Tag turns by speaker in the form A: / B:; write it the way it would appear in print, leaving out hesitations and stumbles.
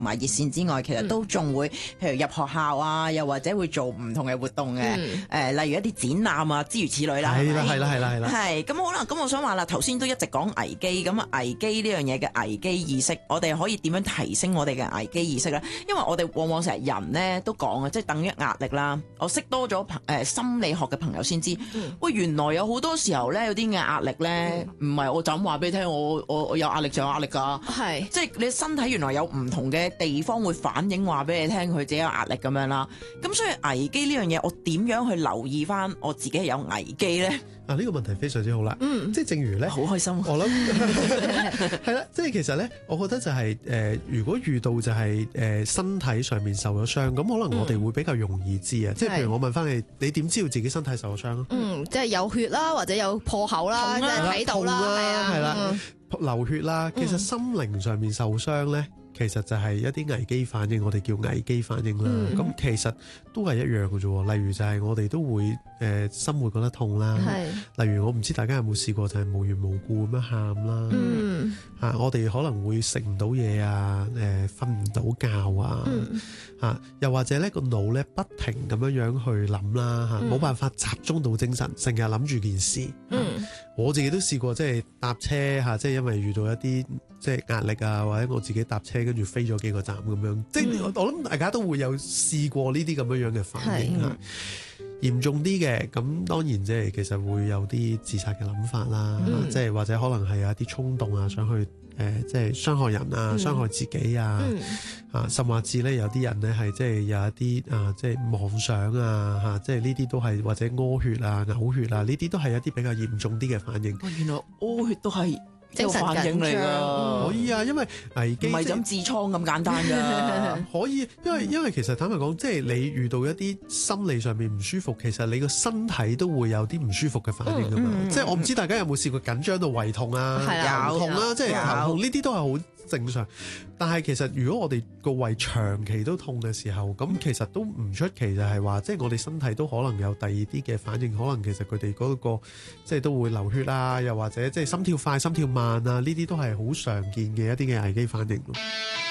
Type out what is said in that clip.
A: 埋熱線之外，其實都仲會譬如入學校啊，又或者會做唔同嘅活動嘅，例如一啲展覽啊，諸如此類啦。
B: 係啦。
A: 係咁好啦，咁我想話啦，頭先都一直講危機，咁危機呢樣嘢嘅危機意識，我哋可以點樣提升我哋嘅危機意識咧？因為我哋往往成日人咧都講啊，即係等於壓力啦。我識多咗心理學嘅朋友先知，喂，原來有好多時候咧有啲嘅壓力咧，唔係我就咁話俾你聽，我有壓力就有壓力㗎，係即係你身體原來有唔同嘅地方會反映話俾你聽，佢自己有壓力咁樣啦。咁所以危機呢樣嘢，我點樣去留意翻我自己係有危機咧？
B: 呢個問題非常之好啦，即係正如咧，
A: 好開心。
B: 我諗係啦，即係其實咧，我覺得就係如果遇到就係身體上面受咗傷，咁可能我哋會比較容易知啊。即係譬如我問翻你，你點知道自己身體受咗傷啊？
C: 即係有血啦，或者有破口啦，即係睇到啦，
B: 係啦，流血啦。其實心靈上面受傷咧，其實就係一啲危機反應，我哋叫危機反應啦。咁其實都係一樣嘅啫。例如就係我哋都會心會覺得痛啦。例如我唔知大家有冇試過就係無緣無故咁樣喊啦。我哋可能會食唔到嘢啊，瞓唔到覺啊。又或者咧個腦咧不停咁樣去諗啦，冇辦法集中到精神，成日諗住件事。我自己都試過，即係搭車即係因為遇到一啲即係壓力啊，或者我自己搭車跟住飛咗幾個站咁樣，即係我諗大家都會有試過呢啲咁樣嘅反應啊。嚴重啲嘅咁當然即係其實會有啲自殺嘅諗法啦，即係或者可能係有一啲衝動啊，想去即係傷害人啊，傷害自己啊，甚至咧有啲人咧係即係有一啲即係妄想啊，即係呢啲都係或者屙血啊、嘔血啊，呢啲都係一啲比較嚴重啲嘅反應。
A: 原來屙血都係
C: 精神
A: 反應嚟㗎，
B: 可以啊，因為危機
A: 唔係就咁痔瘡咁簡單㗎。
B: 可以，因為其實坦白講，即係你遇到一啲心理上面唔舒服，其實你個身體都會有啲唔舒服嘅反應㗎嘛。即係我唔知大家有冇試過緊張到胃痛啊、頭痛啦，即係頭痛呢啲都係好正常。但係其實如果我哋個胃長期都痛嘅時候，咁其實都唔出奇，就係話即係我哋身體都可能有第二啲嘅反應，可能其實佢哋嗰個即係都會流血啊，又或者即係心跳快、心跳慢啊，呢啲都係好常見嘅一啲嘅危機反應咯。